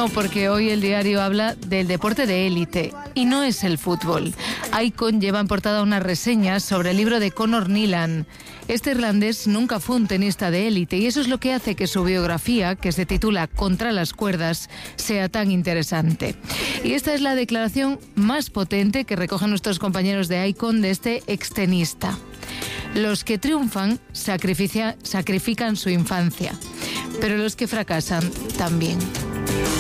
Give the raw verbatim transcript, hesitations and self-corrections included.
No, porque hoy el diario habla del deporte de élite y no es el fútbol. Icon lleva en portada una reseña sobre el libro de Conor Nilan. Este irlandés nunca fue un tenista de élite y eso es lo que hace que su biografía, que se titula Contra las cuerdas, sea tan interesante. Y esta es la declaración más potente que recogen nuestros compañeros de Icon de este extenista. Los que triunfan sacrifican su infancia, pero los que fracasan también.